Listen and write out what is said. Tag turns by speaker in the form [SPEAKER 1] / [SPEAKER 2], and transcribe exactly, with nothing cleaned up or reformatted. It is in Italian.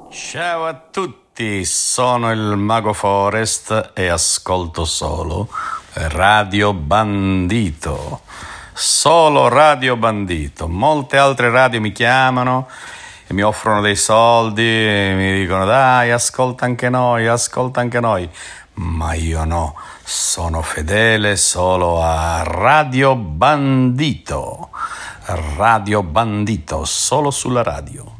[SPEAKER 1] Ciao a tutti, sono il Mago Forest e ascolto solo Radio Bandito. Solo Radio Bandito. Molte altre radio mi chiamano e mi offrono dei soldi e mi dicono dai, ascolta anche noi, ascolta anche noi. Ma io no, sono fedele solo a Radio Bandito. Radio Bandito, solo sulla radio.